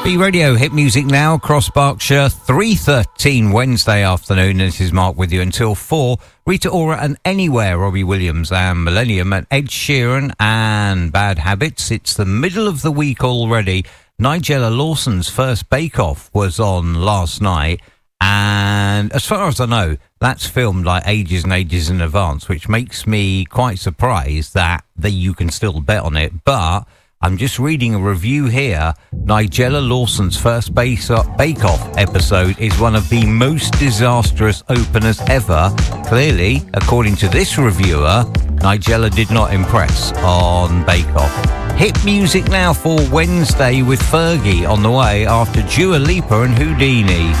B Radio Hit Music Now across Berkshire, 3:13 Wednesday afternoon. This is Mark with you until 4. Rita Ora and Anywhere, Robbie Williams and Millennium, and Ed Sheeran and Bad Habits. It's the middle of the week already. Nigella Lawson's first Bake Off was on last night, and as far as I know, that's filmed like ages and ages in advance, which makes me quite surprised that you can still bet on it. But I'm just reading a review here. Nigella Lawson's first Bake Off episode is one of the most disastrous openers ever. Clearly, according to this reviewer, Nigella did not impress on Bake Off. Hit music now for Wednesday with Fergie on the way after Dua Lipa and Houdini.